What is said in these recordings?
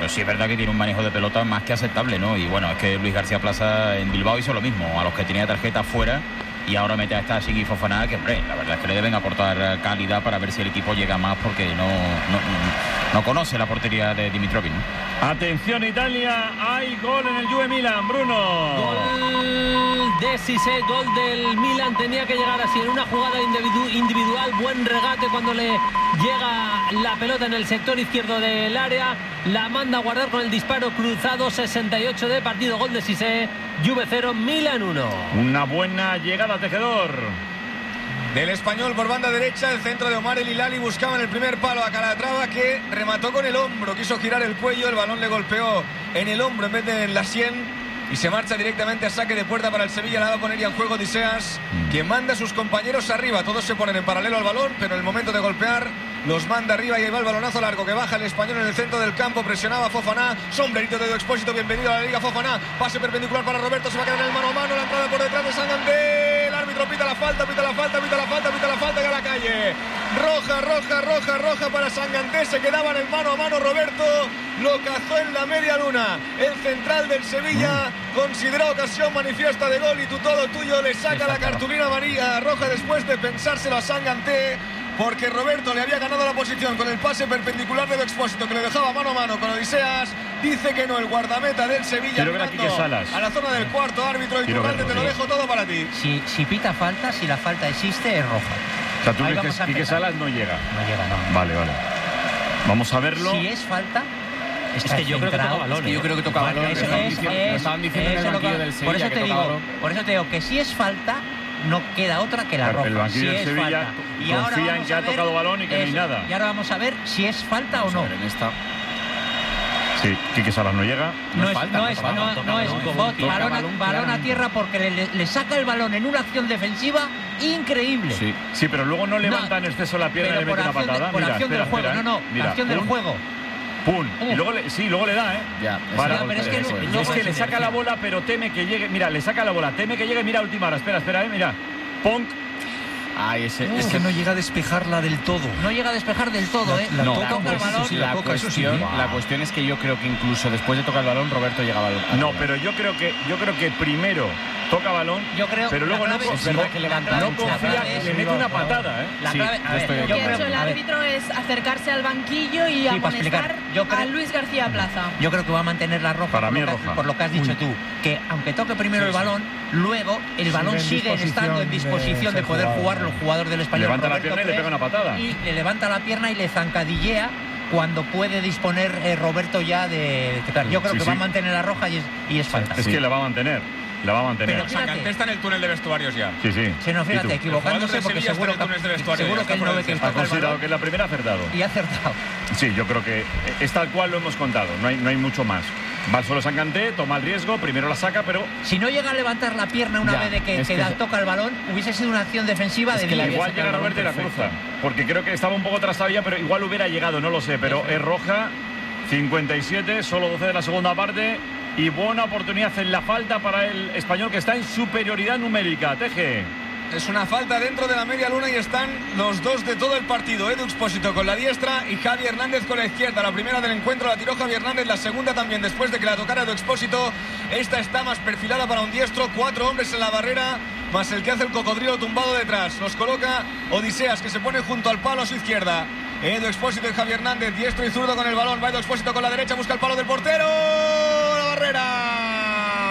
sí es verdad que tiene un manejo de pelota más que aceptable, ¿no? Y bueno, es que Luis García Plaza en Bilbao hizo lo mismo, a los que tenía tarjeta fuera, y ahora mete a esta Sigui Fofana, que hombre, la verdad es que le deben aportar calidad para ver si el equipo llega más, porque no conoce la portería de Dimitrovic, ¿no? Atención Italia, hay gol en el Juve Milan, Bruno. Gol de Cissé, gol del Milan, tenía que llegar así en una jugada individual, buen regate cuando le llega la pelota en el sector izquierdo del área, la manda a guardar con el disparo cruzado, 68 de partido, gol de Cissé, Juve 0, Milan 1. Una buena llegada, Tejedor. Del Español por banda derecha, el centro de Omar El Hilali buscaba en el primer palo a Calatrava, que remató con el hombro, quiso girar el cuello, el balón le golpeó en el hombro en vez de en la sien y se marcha directamente a saque de puerta para el Sevilla. La va a poner ya en juego Odiseas, que manda a sus compañeros arriba, todos se ponen en paralelo al balón, pero en el momento de golpear los manda arriba y ahí va el balonazo largo que baja el Español en el centro del campo, presionaba Fofana, sombrerito de Edu Expósito, bienvenido a la Liga Fofana, pase perpendicular para Roberto, se va a quedar en el mano a mano, la entrada por detrás de Santander, el árbitro pita la falta y a la calle, roja para Santander, se quedaba en el mano a mano Roberto, lo cazó en la media luna, el central del Sevilla consideró ocasión manifiesta de gol y tú todo tuyo, le saca la cartulina amarilla roja después de pensárselo a Santander, porque Roberto le había ganado la posición con el pase perpendicular de Edu Expósito, que le dejaba mano a mano con Odiseas. Dice que no, el guardameta del Sevilla a la zona del cuarto árbitro. Y Turralde, te lo dejo todo para ti. Si pita falta, si la falta existe, es roja. O sea, tú dices que Quique Salas no llega. No llega, no. Vale. Vamos a verlo. Si es falta... Es que yo creo que toca balón. Yo creo que toca balón. Estaban diciendo en el banquillo del Sevilla por eso te digo que si es falta, no queda otra que la roja. El banquillo del Sevilla confía en que ha tocado balón y que no hay nada. Y ahora vamos a ver si es falta o no. Sí, Quique Salas no llega. No es balón a tierra, porque le saca el balón en una acción defensiva increíble. Sí, pero luego no levanta en exceso la pierna y le mete una patada. Por acción del juego, acción del juego. ¡Pum! Y luego le da, ¿eh? Pero es que le saca la bola, pero teme que llegue. Mira, le saca la bola, teme que llegue. Mira, última hora. Espera, mira. Ponk. Es que no llega a despejarla del todo. No llega a despejar del todo, ¿eh? Toca el balón. La cuestión es que yo creo que incluso después de tocar el balón, Roberto llega al balón. No, pero yo creo que primero toca balón, pero luego no confía, le mete una patada, ¿eh? Lo que ha hecho el árbitro es acercarse al banquillo y amonestar a Luis García Plaza. Yo creo que va a mantener la roja. Para mí roja. Por lo que has dicho tú, que aunque toque primero el balón, luego el balón sigue estando en disposición de poder jugarlo el jugador del Español. Levanta la pierna y le pega una patada. Y le levanta la pierna y le zancadillea cuando puede disponer Roberto ya de tocar. Yo creo que va a mantener la roja y es falta. Es que la va a mantener. Pero Santander está en el túnel de vestuarios ya. Sí. Si no, fíjate, equivocándose, porque seguro que él no ve que ha considerado que es la primera acertado. Y ha acertado. Sí, yo creo que es tal cual lo hemos contado. No hay mucho más. Va solo Santander, toma el riesgo, primero la saca, pero... Si no llega a levantar la pierna una vez de que toca el balón, hubiese sido una acción defensiva de 10. Igual llega Roberto y la cruza. Porque creo que estaba un poco trastabilla, pero igual hubiera llegado, no lo sé. Pero es roja, 57, solo 12 de la segunda parte. Y buena oportunidad en la falta para el Español, que está en superioridad numérica. Teje. Es una falta dentro de la media luna y están los dos de todo el partido. Edu Expósito con la diestra y Javi Hernández con la izquierda. La primera del encuentro la tiró Javi Hernández, la segunda también después de que la tocara Edu Expósito. Esta está más perfilada para un diestro. 4 hombres en la barrera, más el que hace el cocodrilo tumbado detrás. Los coloca Odiseas, que se pone junto al palo a su izquierda. Edu Expósito y Javi Hernández, diestro y zurdo con el balón. Va Edu Expósito con la derecha, busca el palo del portero. La barrera.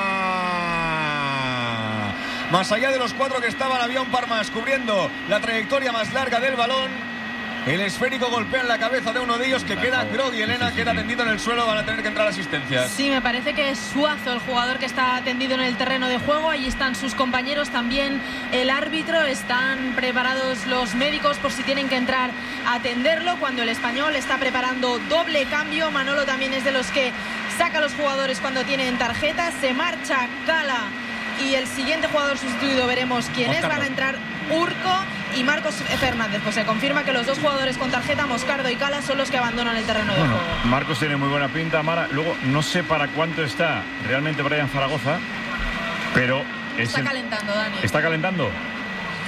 Más allá de los 4 que estaban, había un par más cubriendo la trayectoria más larga del balón. El esférico golpea en la cabeza de uno de ellos, que queda groggy. Elena queda tendido en el suelo, van a tener que entrar asistencias. Sí, me parece que es Suazo el jugador que está tendido en el terreno de juego. Allí están sus compañeros, también el árbitro. Están preparados los médicos por si tienen que entrar a atenderlo. Cuando el Español está preparando doble cambio, Manolo también es de los que saca a los jugadores cuando tienen tarjeta. Se marcha Cala y el siguiente jugador sustituido veremos quién es. Van a entrar Urco y Marcos Fernández. Pues se confirma que los dos jugadores con tarjeta, Moscardo y Cala, son los que abandonan el terreno de juego. Marcos tiene muy buena pinta, Mara. Luego no sé para cuánto está realmente Brian Zaragoza, pero está calentando, Dani. ¿Está calentando?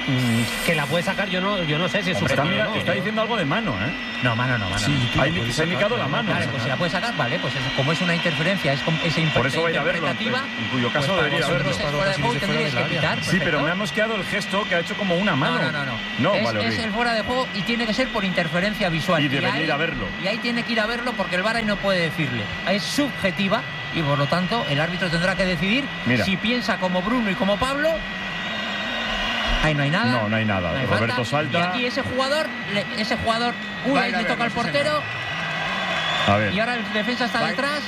que la puede sacar, yo no sé si es subjetivo. Está diciendo algo de mano, ¿eh? No, mano. Sí, se ha indicado la mano. Vale, pues si la puede sacar, vale, pues como es una interferencia, es por eso va a ir a verlo, en cuyo caso pues debería verlo. Tendríais que pitar. Sí, pero me ha mosqueado el gesto que ha hecho como una mano. No, es el fuera de juego y tiene que ser por interferencia visual. Y debería ir a verlo. Y ahí tiene que ir a verlo porque el VAR ahí no puede decirle. Es subjetiva y por lo tanto el árbitro tendrá que decidir si piensa como Bruno y como Pablo. Ahí no hay nada. No hay nada. Roberto salta. Y aquí ese jugador, le toca al portero. A ver. Y ahora el defensa está detrás.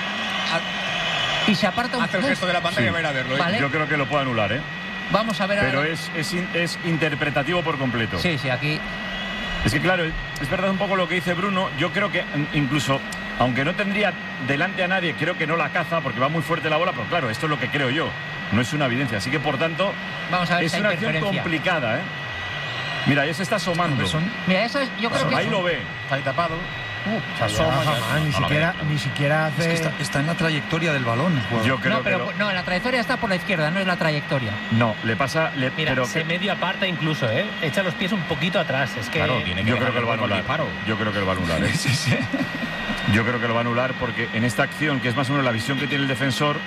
Y se aparta un poco. Hace el gesto de la pantalla y va a ir a verlo. Vale. Yo creo que lo puede anular, ¿eh? Vamos a ver Pero ahora. es interpretativo por completo. Sí, aquí. Es que claro, es verdad un poco lo que dice Bruno. Yo creo que incluso, aunque no tendría delante a nadie, creo que no la caza porque va muy fuerte la bola, pero claro, esto es lo que creo yo. No es una evidencia. Así que por tanto, vamos a ver es una acción complicada, ¿eh? Mira, ahí se está asomando. Mira, eso es, yo creo que ahí lo ve. Está ahí tapado. Se asoma, ni siquiera hace. Es que está en la trayectoria del balón. Yo creo no, la trayectoria está por la izquierda, no es la trayectoria. No, le pasa. Mira, pero se medio aparta incluso, ¿eh? Echa los pies un poquito atrás. Es que. Claro, tiene que yo creo que lo va a anular. Yo creo que lo va a anular. Sí. Yo creo que lo va a anular porque en esta acción, que es más o menos la visión que tiene el defensor,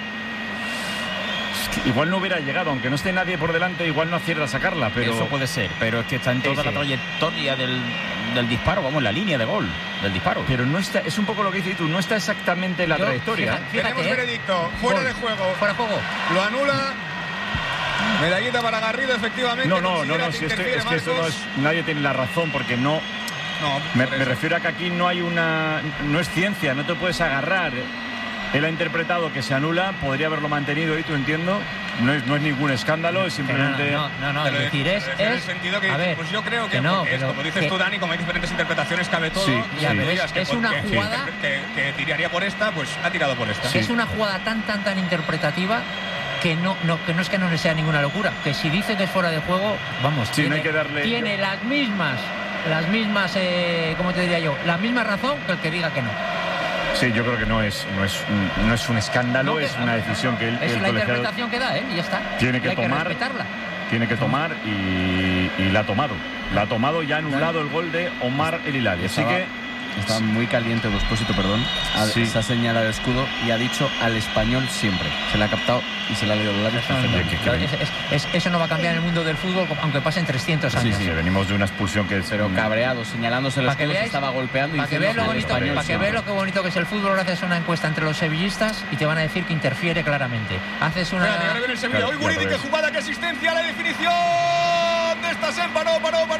igual no hubiera llegado, aunque no esté nadie por delante, igual no acierta a sacarla, pero... Eso puede ser, pero es que está en toda la trayectoria del disparo, vamos, en la línea de gol del disparo. Pero no está, es un poco lo que dices tú, no está exactamente en la trayectoria. Fíjate, tenemos veredicto, fuera de juego. Fuera de juego. Lo anula. Medallita para Garrido, efectivamente. No, si es que esto no es... Nadie tiene la razón, porque no... me refiero a que aquí no hay una... No es ciencia, no te puedes agarrar. Él ha interpretado que se anula, podría haberlo mantenido y tú entiendo. No es ningún escándalo, es simplemente... No, es decir, es en el sentido que, a ver, pues yo creo que no, es, como dices tú, Dani, como hay diferentes interpretaciones, cabe todo. Sí, es una jugada que tiraría por esta, pues ha tirado por esta. Es una jugada tan interpretativa que no es que no le sea ninguna locura, que si dice que es fuera de juego, vamos, no hay que darle... tiene las mismas, ¿cómo te diría yo? La misma razón que el que diga que no. Sí, yo creo que no es un escándalo, es una decisión que es la interpretación que da, y ya está. Tiene que tomar, tiene que tomar y la ha tomado. La ha tomado y ha anulado el gol de Omar El Hilali. Así que está muy caliente el Expósito, perdón. Se ha señalado el escudo y ha dicho al Español siempre. Se le ha captado y se le ha leído los labios. Eso no va a cambiar en el mundo del fútbol, aunque pasen 300 años. Sí, venimos de una expulsión que... Pero cabreado, señalándose los escudo, se estaba golpeando. Para que veas lo bonito que es el fútbol, ahora haces una encuesta entre los sevillistas y te van a decir que interfiere claramente. Haces una... Ahora viene el Sevilla. Hoy Guridi, qué jugada, qué asistencia, la definición de esta Sen. Paró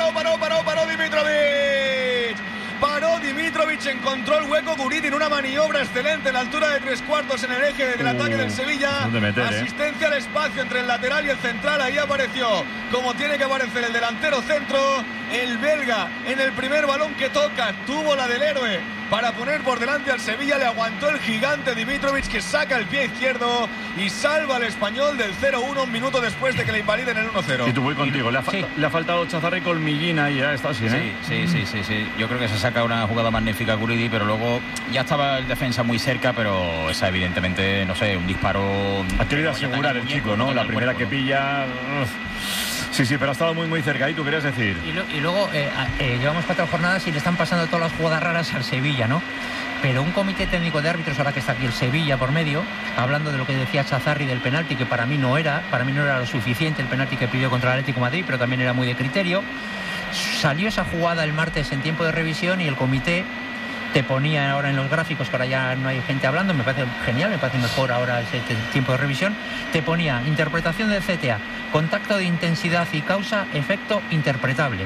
Dimitrovic. Paró Dimitrovic, encontró el hueco Guridi en una maniobra excelente en la altura de 3/4 en el eje del ataque del Sevilla. Asistencia al espacio entre el lateral y el central. Ahí apareció como tiene que aparecer el delantero centro. El belga en el primer balón que toca tuvo la del héroe para poner por delante al Sevilla. Le aguantó el gigante Dimitrovic, que saca el pie izquierdo y salva al Español del 0-1 un minuto después de que le invaliden el 1-0. Y tú voy contigo. Le ha faltado Chazarra y Colmillina y ya está así, ¿eh? Sí. Yo creo que se saca una jugada magnífica Guridi, pero luego ya estaba el defensa muy cerca, pero esa evidentemente, no sé, un disparo... Ha querido asegurar el chico, ¿no? La primera que pilla... Sí, pero ha estado muy cerca. ¿Y tú querías decir? Y luego llevamos 4 jornadas y le están pasando todas las jugadas raras al Sevilla, ¿no? Pero un comité técnico de árbitros, ahora que está aquí el Sevilla por medio, hablando de lo que decía Chazarri del penalti, que para mí no era lo suficiente el penalti que pidió contra el Atlético de Madrid, pero también era muy de criterio. Salió esa jugada el martes en tiempo de revisión y el comité te ponía ahora en los gráficos, que ahora ya no hay gente hablando, me parece genial, me parece mejor ahora ese tiempo de revisión, te ponía interpretación del CTA, contacto de intensidad y causa, efecto interpretable.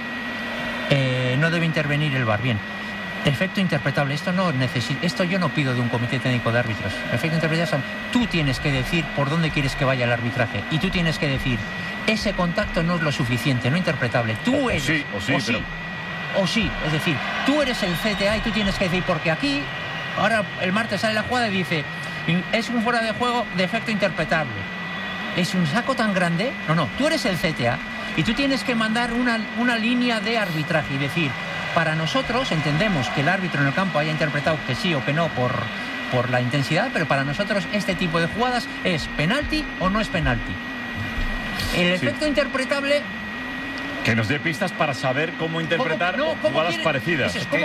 No debe intervenir el VAR. Bien, efecto interpretable, esto yo no pido de un comité técnico de árbitros. Efecto interpretable, tú tienes que decir por dónde quieres que vaya el arbitraje y tú tienes que decir, ese contacto no es lo suficiente, no interpretable. Tú eres... O sí, es decir, tú eres el CTA y tú tienes que decir, porque aquí, ahora el martes sale la jugada y dice, es un fuera de juego de efecto interpretable. ¿Es un saco tan grande? No, tú eres el CTA y tú tienes que mandar una línea de arbitraje y decir, para nosotros entendemos que el árbitro en el campo haya interpretado que sí o que no por la intensidad, pero para nosotros este tipo de jugadas es penalti o no es penalti. El efecto interpretable Que nos dé pistas para saber cómo interpretar jugadas parecidas. ¿Cómo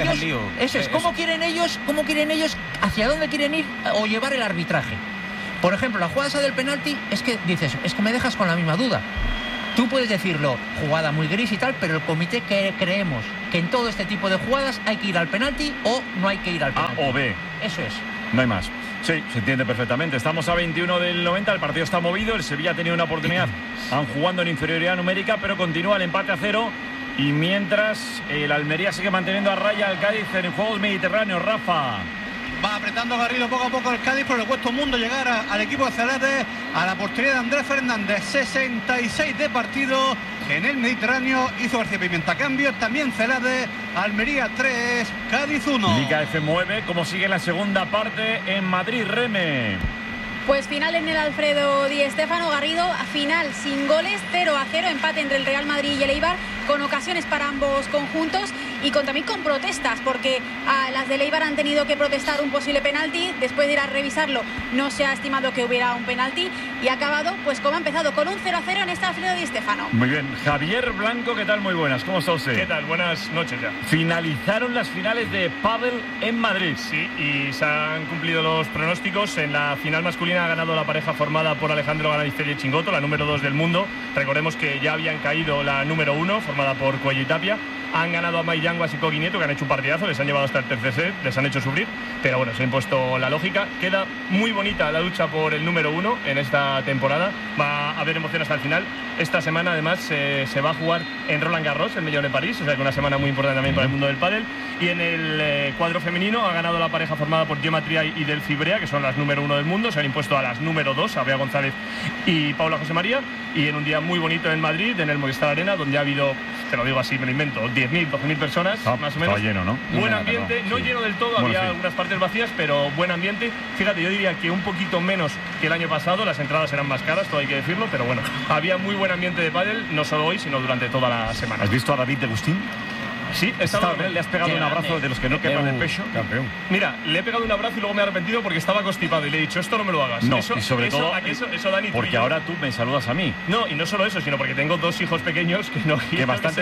quieren ellos, hacia dónde quieren ir o llevar el arbitraje? Por ejemplo, la jugada esa del penalti, es que dices, es que me dejas con la misma duda. Tú puedes decirlo, jugada muy gris y tal, pero el comité creemos que en todo este tipo de jugadas hay que ir al penalti o no hay que ir al penalti. A o B. Eso es. No hay más. Sí, se entiende perfectamente. Estamos a 21 del 90, el partido está movido, el Sevilla ha tenido una oportunidad, han jugando en inferioridad numérica, pero continúa el empate a 0. Y mientras el Almería sigue manteniendo a raya al Cádiz en Juegos Mediterráneos. Rafa. Va apretando Garrido poco a poco el Cádiz, pero le cuesta un mundo llegar al equipo de Celeste, a la portería de Andrés Fernández. 66 de partido en el Mediterráneo. Hizo García Pimienta cambios, también Celeste. Almería 3, Cádiz 1. Liga F mueve, como sigue la segunda parte en Madrid, Reme. Pues final en el Alfredo Di Stéfano. Garrido, final sin goles, 0-0, empate entre el Real Madrid y el Eibar, con ocasiones para ambos conjuntos y también con protestas, porque las del Eibar han tenido que protestar un posible penalti. Después de ir a revisarlo, no se ha estimado que hubiera un penalti y ha acabado, pues como ha empezado, con un 0-0 en este Alfredo Di Stéfano. Muy bien. Javier Blanco, ¿qué tal? Muy buenas. ¿Cómo está usted? ¿Qué tal? Buenas noches ya. Finalizaron las finales de pádel en Madrid. Sí, y se han cumplido los pronósticos. En la final masculina ha ganado la pareja formada por Alejandro Galán y Chingoto, la número 2 del mundo. Recordemos que ya habían caído la número 1, formada por Cuello y Tapia. Han ganado a Mai Yanguas y Coqui Nieto, que han hecho un partidazo, les han llevado hasta el tercer set, les han hecho sufrir, pero bueno, se ha impuesto la lógica. Queda muy bonita la lucha por el número 1 en esta temporada. Va a haber emoción hasta el final. Esta semana además se va a jugar en Roland Garros, el Millón de París, o sea que una semana muy importante también para el mundo del pádel. Y en el cuadro femenino ha ganado la pareja formada por Gemma Triay y Delphi Brea, que son las número 1 del mundo. Se han impuesto a las número 2, a Bea González y Paula José María. Y en un día muy bonito en Madrid, en el Movistar Arena, donde ha habido, te lo digo así, me lo invento, 10.000, 12.000 personas, más o menos. Estaba lleno, ¿no? Buen ambiente, no lleno del todo, había algunas partes vacías, pero buen ambiente. Fíjate, yo diría que un poquito menos que el año pasado, las entradas eran más caras, todo hay que decirlo, pero bueno, había muy buen ambiente de pádel, no solo hoy, sino durante toda la semana. ¿Has visto a David de Agustín? Sí, estaba con él. Le has pegado un abrazo de los que no quepan el pecho. Campeón. Mira, le he pegado un abrazo y luego me he arrepentido porque estaba constipado y le he dicho, esto no me lo hagas. No, eso, y sobre todo, eso Dani, porque ahora tú me saludas a mí. No, y no solo eso, sino porque tengo 2 hijos pequeños que no que bastante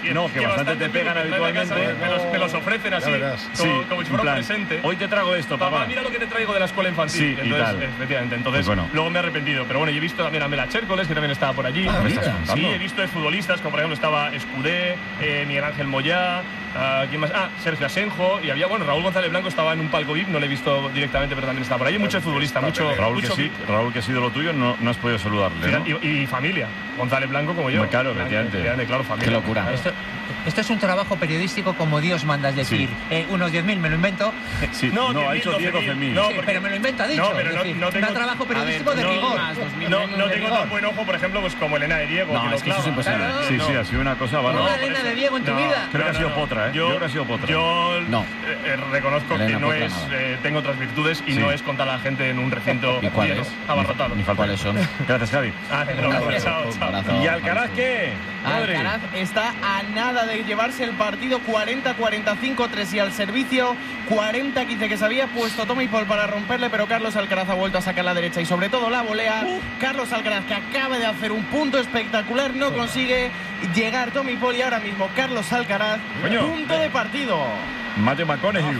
te pegan habitualmente. Me los ofrecen así, como si fuera un presente. Hoy te traigo esto, papá. Mira lo que te traigo de la escuela infantil. Sí, entonces, efectivamente. Entonces, pues luego me he arrepentido. Pero bueno, yo he visto también a Mela Chércoles, que también estaba por allí. Sí, he visto de futbolistas, como por ejemplo estaba Escudé, Miguel Ángel Moyá. ¿Quién más? Sergio Asenjo. Y había, Raúl González Blanco estaba en un palco VIP, no le he visto directamente, pero también estaba por ahí. Muchos futbolistas, Raúl, que ha sido lo tuyo, no has podido saludarle, ¿no? Y familia. González Blanco como yo. Muy claro, efectivamente. Claro, familia. Qué locura. Esto es un trabajo periodístico como Dios manda, es decir, unos 10.000, me lo invento. Sí, no, ha dicho 10-12.000. No, pero me lo invento, ha dicho. No, pero no tengo... Un trabajo periodístico de rigor. No tengo tan buen ojo, por ejemplo, pues como Elena de Diego. No, es que eso es imposible. Sí, ha sido una cosa... ¿Una Elena de Diego en tu vida? Creo que ha sido potra, ¿eh? Yo creo que ha sido potra. Yo reconozco que no es... Tengo otras virtudes y no es contar a la gente en un recinto lleno, abarrotado. ¿Cuáles son? Gracias, Javi. Chao. ¿Y Alcaraz qué? Alcaraz está a nada de llevarse el partido, 40-45-3 y al servicio 40-15, que se había puesto Tommy Paul para romperle, pero Carlos Alcaraz ha vuelto a sacar la derecha y sobre todo la volea. Carlos Alcaraz, que acaba de hacer un punto espectacular, no consigue llegar Tommy Paul y ahora mismo Carlos Alcaraz, punto de partido. Matthew McConaughey.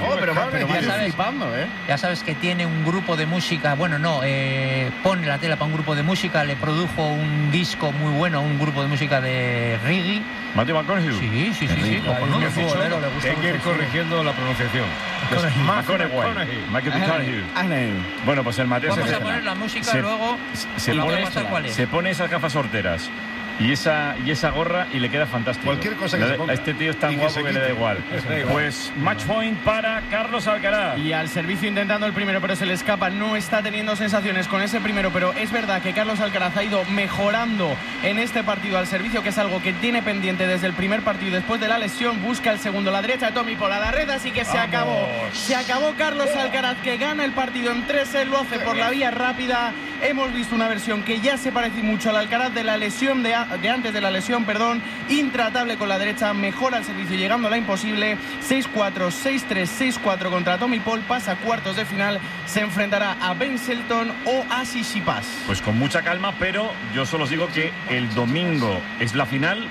Ya sabes que tiene un grupo de música, pone la tela para un grupo de música, le produjo un disco muy bueno, un grupo de música de reggae. Matthew McConaughey. Sí. Hay que ir corrigiendo la pronunciación. McConaughey. Bueno, pues el Mateo vamos a poner la música luego. Se pone esas gafas horteras y esa gorra y le queda fantástico. Cualquier cosa que se ponga. Este tío es tan guapo que le da igual. Pues match point para Carlos Alcaraz. Y al servicio intentando el primero, pero se le escapa. No está teniendo sensaciones con ese primero, pero es verdad que Carlos Alcaraz ha ido mejorando en este partido al servicio, que es algo que tiene pendiente desde el primer partido y después de la lesión. Busca el segundo, la derecha de Tommy Paul a la red, así que se acabó. Se acabó Carlos Alcaraz, que gana el partido en 3-6, lo hace por la vía rápida. Hemos visto una versión que ya se parece mucho al Alcaraz de la lesión de antes de la lesión, intratable con la derecha, mejora el servicio llegando a la imposible. 6-4, 6-3, 6-4 contra Tommy Paul, pasa a cuartos de final, se enfrentará a Ben Shelton o a Tsitsipas. Pues con mucha calma, pero yo solo os digo que el domingo es la final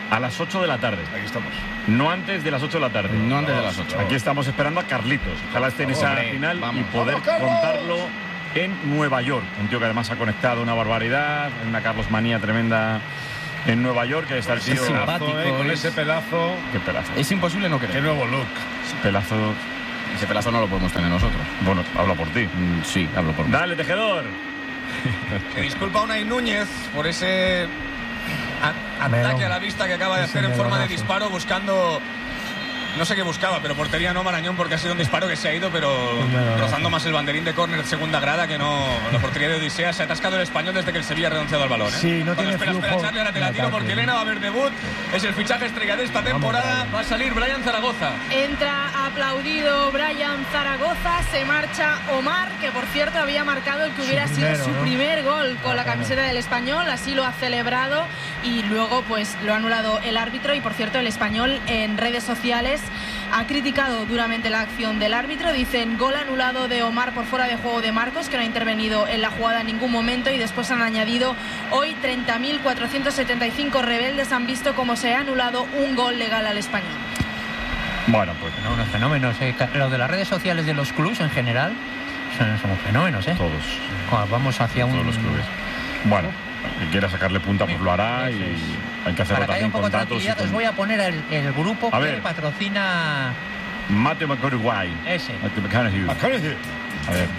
a las 8 de la tarde. Aquí estamos. No antes de las 8 de la tarde. No antes de las 8. Aquí estamos esperando a Carlitos. Ojalá esté en esa final y poder contarlo en Nueva York. Un tío que además ha conectado una barbaridad, una Carlos manía tremenda en Nueva York, que está el tío simpático, con ese pelazo. Qué pelazo. Es imposible no creer. Qué nuevo look. Ese pelazo no lo podemos tener nosotros. Bueno, habla por ti. Sí, hablo por mí. Dale, Tejedor. Que disculpa a Unai Núñez por ese ataque a la vista que acaba de hacer en forma de disparo, buscando... No sé qué buscaba, pero portería no, Marañón, porque ha sido un disparo que se ha ido, pero rozando más el banderín de córner segunda grada que no la portería de Odisea. Se ha atascado el Español desde que el Sevilla ha renunciado al balón, ¿eh? Sí, no tiene espera, Charlie, ahora te la tiro porque Elena va a ver debut. Es el fichaje estrella de esta temporada. Va a salir Brian Zaragoza. Entra aplaudido Brian Zaragoza, se marcha Omar, que por cierto había marcado el que hubiera sido su primer gol con la camiseta del Español, así lo ha celebrado y luego pues lo ha anulado el árbitro. Y por cierto, el Español en redes sociales ha criticado duramente la acción del árbitro. Dicen gol anulado de Omar por fuera de juego de Marcos, que no ha intervenido en la jugada en ningún momento, y después han añadido: hoy 30.475 rebeldes han visto cómo se ha anulado un gol legal al Español. Bueno, pues no, unos fenómenos. Lo de las redes sociales de los clubs en general son fenómenos, ¿eh? Todos. Vamos hacia todos los clubes. Bueno, el que quiera sacarle punta pues lo hará, y hay que hacerlo también con datos. Os voy a poner el grupo que patrocina Matthew McConaughey. Ese. Matthew McConaughey. A ver.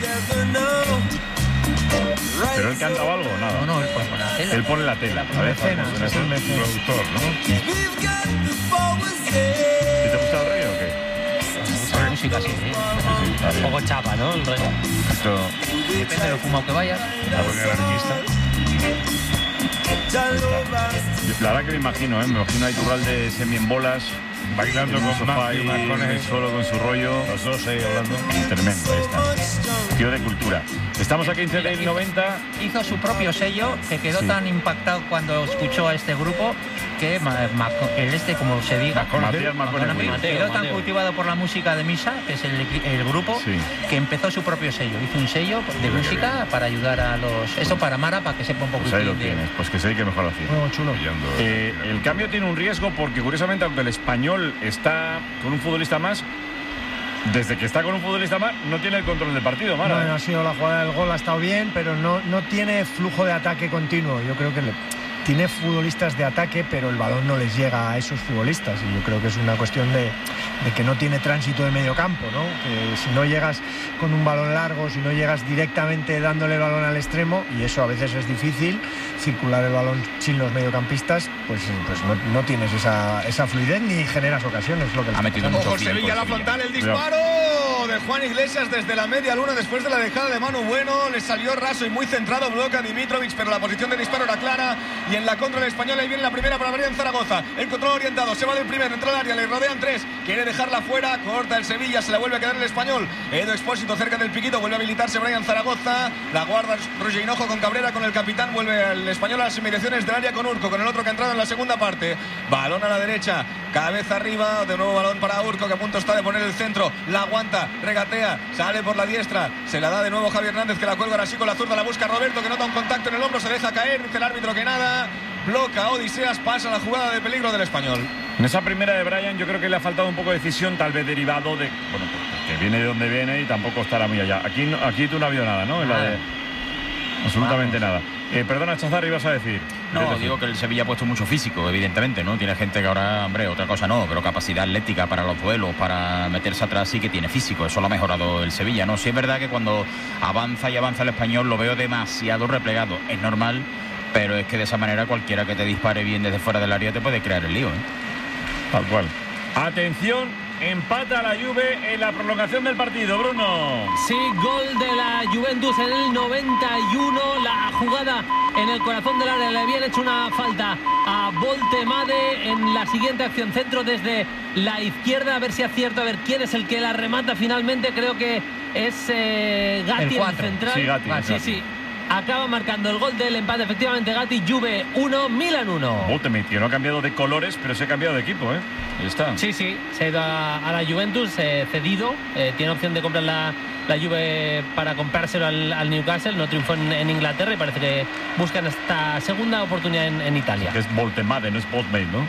¿Pero él canta o algo? Nada. No, él pone la tela. Él pone la tela. A ver, es el productor, ¿no? ¿Y te gusta el rey o qué? La música sí, Un poco chapa, ¿no? El rey. Esto... Depende de lo fumado que vayas. La buena anarquista. La verdad que me imagino a Iturralde semi en bolas, bailando con sofá y solo con su rollo. Los dos ahí hablando. Tremendo, ahí está. Tío de cultura. Estamos a 15 del 90. Hizo su propio sello, que quedó tan impactado cuando escuchó a este grupo que como se diga, Matías McConaughey, quedó tan cultivado por la música de Misa, que es el grupo, que empezó su propio sello. Hizo un sello de música para ayudar a los... Esto para Mara, para que sepa un poco. Pues ahí lo tienes, pues que sé que mejor lo hacía. Muy chulo. El cambio tiene un riesgo porque, curiosamente, aunque el Español está con un futbolista más, desde que está con un futbolista más, no tiene el control del partido, Mara. No ha sido la jugada del gol, ha estado bien, pero no tiene flujo de ataque continuo. Yo creo que tiene futbolistas de ataque, pero el balón no les llega a esos futbolistas, y yo creo que es una cuestión de que no tiene tránsito de medio campo, ¿no? Que si no llegas con un balón largo, si no llegas directamente dándole el balón al extremo, y eso a veces es difícil, circular el balón sin los mediocampistas, pues no tienes esa fluidez ni generas ocasiones. Lo que ha metido mucho Sevilla, la frontal, el disparo de Juan Iglesias desde la media luna después de la dejada de Manu Bueno. Le salió raso y muy centrado, bloquea Dimitrovic, pero la posición de disparo era clara, y en la contra del Español ahí viene la primera para Brian Zaragoza. El control orientado, se va del primero, entra al área, le rodean tres, quiere dejarla fuera, corta el Sevilla, se la vuelve a quedar el Español. Edo Expósito cerca del piquito, vuelve a habilitarse Brian Zaragoza, la guarda Roger Hinojo con Cabrera, con el capitán, vuelve el Español a las inmediaciones del área con Urco, con el otro que ha entrado en la segunda parte. Balón a la derecha, cabeza arriba, de nuevo balón para Urco, que a punto está de poner el centro, la aguanta, regatea, sale por la diestra, se la da de nuevo Javi Hernández, que la cuelga ahora sí con la zurda, la busca Roberto, que nota un contacto en el hombro, se deja caer, dice el árbitro que nada. Bloca Odiseas, pasa la jugada de peligro del Español. En esa primera de Brian yo creo que le ha faltado un poco de decisión, tal vez derivado de, bueno, que viene de donde viene y tampoco estará muy allá. Aquí tú no ha habido nada, ¿no? Absolutamente nada. Perdona, Chazar, ibas a decir. No, digo que el Sevilla ha puesto mucho físico, evidentemente, ¿no? Tiene gente que ahora, hombre, otra cosa no, pero capacidad atlética para los duelos, para meterse atrás, sí que tiene físico. Eso lo ha mejorado el Sevilla, ¿no? Sí es verdad que cuando avanza el Español lo veo demasiado replegado. Es normal, pero es que de esa manera cualquiera que te dispare bien desde fuera del área te puede crear el lío, ¿eh? Tal cual. Atención, empata la Juve en la prolongación del partido, Bruno. Sí, gol de la Juventus en el 91. La jugada en el corazón del área. Le habían hecho una falta a Voltemade en la siguiente acción. Centro desde la izquierda, a ver si acierta, a ver quién es el que la remata finalmente. Creo que es Gatti, el central. Sí, Gatti. Sí. acaba marcando el gol del empate. Efectivamente, Gatti. Juve 1, Milan 1. Botemit, que no ha cambiado de colores, pero se ha cambiado de equipo, ¿eh? Ahí está. Sí, se ha ido a la Juventus, cedido. Tiene opción de comprar la Juve para comprárselo al Newcastle. No triunfó en Inglaterra y parece que buscan esta segunda oportunidad en Italia. Que es Voltemade, no es Botmate, ¿no?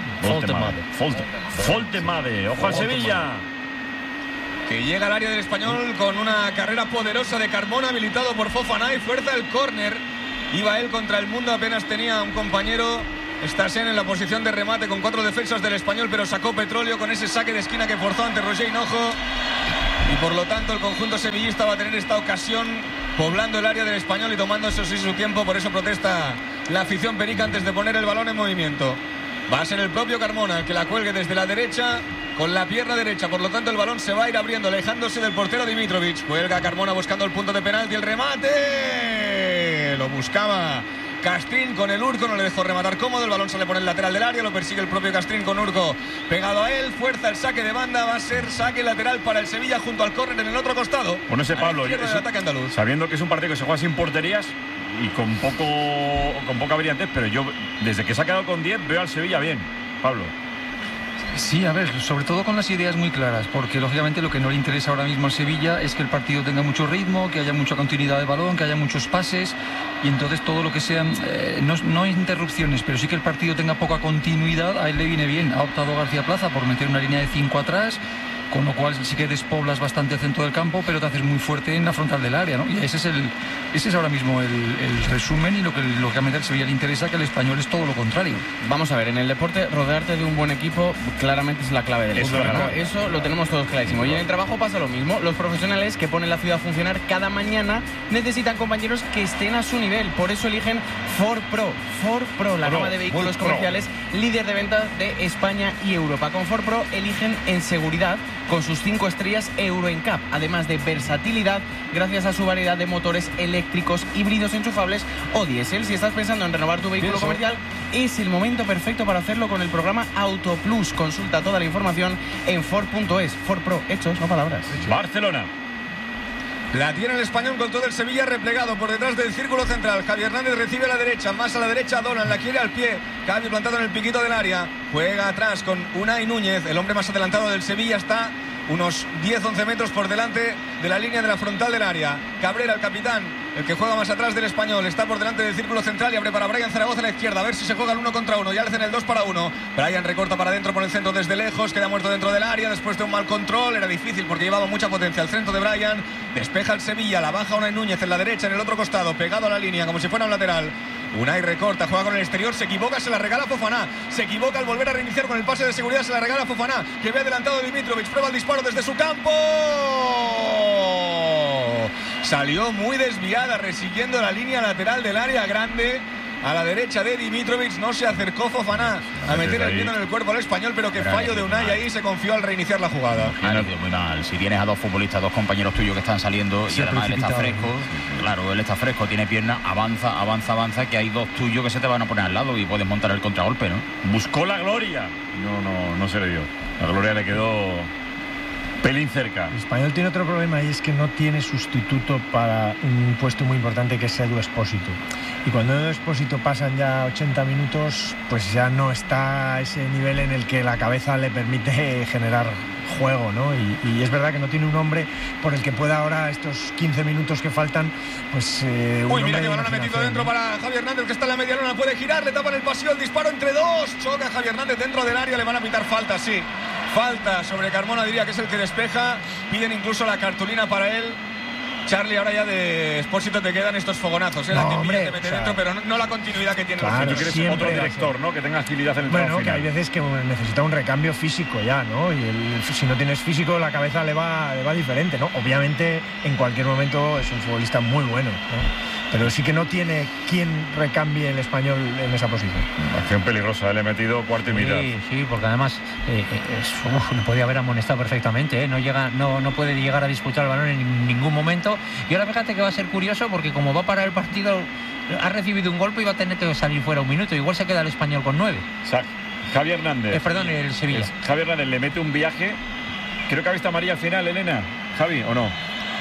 Voltemade. Ojo al Sevilla. Que llega al área del Español con una carrera poderosa de Carmona, habilitado por Fofana, y fuerza el córner. Iba él contra el mundo, apenas tenía un compañero. Stassen en la posición de remate con 4 defensas del Español, pero sacó petróleo con ese saque de esquina que forzó ante Roger Hinojo. Y por lo tanto el conjunto sevillista va a tener esta ocasión poblando el área del Español y tomando eso sí su tiempo. Por eso protesta la afición perica antes de poner el balón en movimiento. Va a ser el propio Carmona el que la cuelgue desde la derecha con la pierna derecha. Por lo tanto el balón se va a ir abriendo, alejándose del portero Dimitrovic. Cuelga Carmona buscando el punto de penalti. El remate lo buscaba Castrín con el Urco, no le dejó rematar cómodo. El balón sale por el lateral del área, lo persigue el propio Castrín con Urco pegado a él. Fuerza el saque de banda, va a ser saque lateral para el Sevilla junto al córner en el otro costado. Bueno, ese Pablo, del ataque andaluz. Sabiendo que es un partido que se juega sin porterías y con poca brillantez, pero yo desde que se ha quedado con 10 veo al Sevilla bien, Pablo. Sí, a ver, sobre todo con las ideas muy claras, porque lógicamente lo que no le interesa ahora mismo al Sevilla es que el partido tenga mucho ritmo, que haya mucha continuidad de balón, que haya muchos pases, y entonces todo lo que sean, no interrupciones, pero sí que el partido tenga poca continuidad, a él le viene bien. Ha optado García Plaza por meter una línea de 5 atrás, con lo cual sí que despoblas bastante el centro del campo, pero te haces muy fuerte en la frontal del área, ¿no? Y ese es ahora mismo el resumen, y lo que lógicamente al Sevilla le interesa, que al Español es todo lo contrario. Vamos a ver, en el deporte rodearte de un buen equipo claramente es la clave del éxito, ¿no? Eso lo tenemos todos clarísimo. Y en el trabajo pasa lo mismo. Los profesionales que ponen la ciudad a funcionar cada mañana necesitan compañeros que estén a su nivel. Por eso eligen Ford Pro, la gama de vehículos comerciales líder de ventas de España y Europa. Con Ford Pro eligen en seguridad, con sus 5 estrellas Euro NCAP, además de versatilidad gracias a su variedad de motores eléctricos, híbridos enchufables o diésel. Si estás pensando en renovar tu vehículo comercial, es el momento perfecto para hacerlo con el programa Auto Plus. Consulta toda la información en Ford.es. Ford Pro, hechos, no palabras. Barcelona. La tiene el Español con todo el Sevilla replegado por detrás del círculo central. Javi Hernández recibe a la derecha, más a la derecha Donan, la quiere al pie. Javi plantado en el piquito del área. Juega atrás con Unai Núñez, el hombre más adelantado del Sevilla. Está unos 10-11 metros por delante de la línea de la frontal del área. Cabrera, el capitán, el que juega más atrás del Español, está por delante del círculo central y abre para Brian Zaragoza a la izquierda. A ver si se juega el 1 contra 1. Ya le hacen el 2 para 1. Brian recorta para adentro por el centro desde lejos. Queda muerto dentro del área después de un mal control. Era difícil porque llevaba mucha potencia. El centro de Brian. Despeja el Sevilla. La baja Unai Núñez en la derecha, en el otro costado, pegado a la línea como si fuera un lateral. Unai recorta, juega con el exterior, se equivoca, se la regala Fofana. Se equivoca al volver a reiniciar con el pase de seguridad, se la regala Fofana, que ve adelantado Dimitrovic, prueba el disparo desde su campo. Salió muy desviada, resiguiendo la línea lateral del área grande. A la derecha de Dimitrovic, no se acercó Fofana a meter el pie en el cuerpo al Español, pero que fallo de Unai ahí, se confió al reiniciar la jugada. Muy mal. Si tienes a dos futbolistas, dos compañeros tuyos que están saliendo y además él está fresco, claro, él está fresco, tiene pierna, avanza, que hay dos tuyos que se te van a poner al lado y puedes montar el contragolpe, ¿no? Buscó la gloria. No se le dio. La gloria le quedó pelín cerca. El Español tiene otro problema y es que no tiene sustituto para un puesto muy importante, que es Edu Expósito. Y cuando Edu Expósito pasan ya 80 minutos, pues ya no está a ese nivel en el que la cabeza le permite generar juego, ¿no? Y es verdad que no tiene un hombre por el que pueda ahora, estos 15 minutos que faltan, pues... Uy, mira que balón ha metido dentro para Javi Hernández, que está en la media luna, puede girar, le tapan el pasillo, el disparo entre dos, choca Javi Hernández dentro del área, le van a pitar falta, sí. Falta sobre Carmona, diría que es el que despeja. Piden incluso la cartulina para él. Charlie, ahora ya de Expósito te quedan estos fogonazos, la que pilla, te mete dentro, pero no la continuidad que tiene. Claro, tú quieres otro director, ¿no? Que tenga agilidad en el bueno, final. Que hay veces que necesita un recambio físico ya, ¿no? Y si no tienes físico, la cabeza le va diferente, ¿no? Obviamente, en cualquier momento es un futbolista muy bueno, ¿no? Pero sí que no tiene quien recambie el Español en esa posición. Acción peligrosa, le he metido cuarto y mitad. Sí, porque además le podía haber amonestado perfectamente, ¿eh? No puede llegar a disputar el balón en ningún momento. Y ahora fíjate que va a ser curioso, porque como va a parar el partido, ha recibido un golpe y va a tener que salir fuera un minuto. Igual se queda el Español con 9. Javi Hernández. El Sevilla. Javi Hernández le mete un viaje. Creo que ha visto amarilla al final, Elena. Javi, ¿o no?